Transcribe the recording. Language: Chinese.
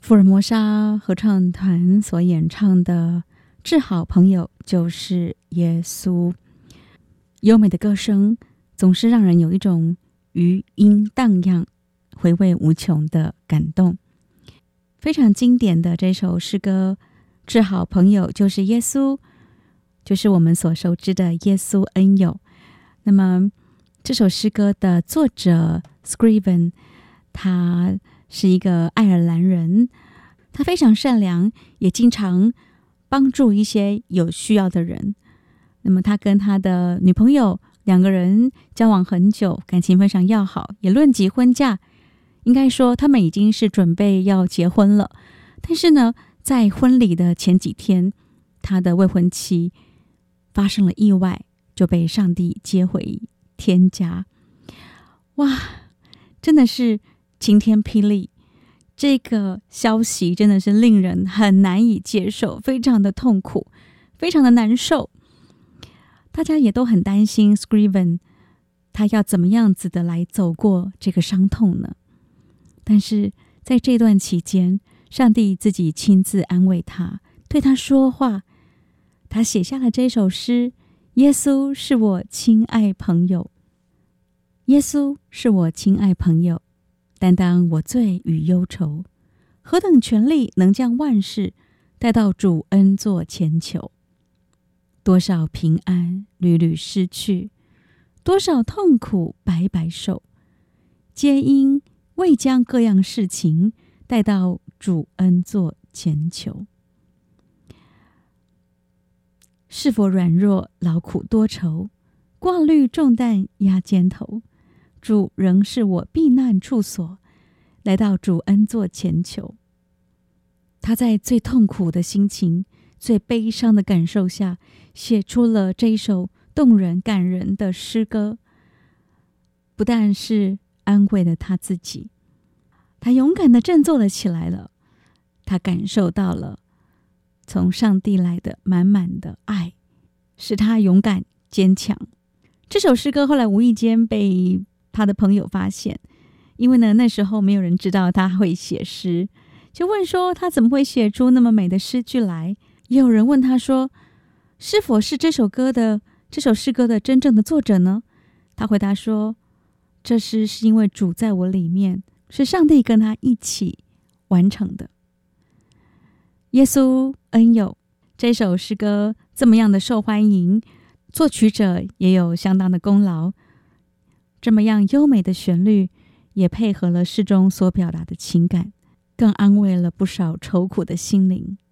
福尔摩沙合唱团所演唱的《治好朋友就是耶稣》，优美的歌声总是让人有一种余音荡漾、回味无穷的感动。非常经典的这首诗歌《治好朋友就是耶稣》，就是我们所熟知的耶稣恩友。那么这首诗歌的作者 Scriven， 他是一个爱尔兰人，他非常善良，也经常帮助一些有需要的人。那么他跟他的女朋友两个人交往很久，感情非常要好，也论及婚嫁，应该说他们已经是准备要结婚了。但是呢，在婚礼的前几天，他的未婚妻发生了意外，就被上帝接回天家。哇，真的是晴天霹雳，这个消息真的是令人很难以接受，非常的痛苦，非常的难受。大家也都很担心 Scriven 他要怎么样子的来走过这个伤痛呢？但是在这段期间，上帝自己亲自安慰他，对他说话。他写下了这首诗：耶稣是我亲爱朋友，耶稣是我亲爱朋友，担当我罪与忧愁，何等权力能将万事带到主恩座前求？多少平安屡屡失去，多少痛苦白白受，皆因未将各样事情带到主恩座前求。是否软弱劳苦多愁，挂虑重担压肩头？主仍是我避难处所，来到主恩座前求。他在最痛苦的心情、最悲伤的感受下，写出了这一首动人感人的诗歌，不但是安慰了他自己，他勇敢地振作了起来了。他感受到了从上帝来的满满的爱，使他勇敢坚强。这首诗歌后来无意间被他的朋友发现，因为呢那时候没有人知道他会写诗，就问说他怎么会写出那么美的诗句来。也有人问他说，是否是这首诗歌的真正的作者呢？他回答说，这诗是因为主在我里面，是上帝跟他一起完成的。耶稣恩友这首诗歌这么样的受欢迎，作曲者也有相当的功劳。这么样优美的旋律，也配合了诗中所表达的情感，更安慰了不少愁苦的心灵。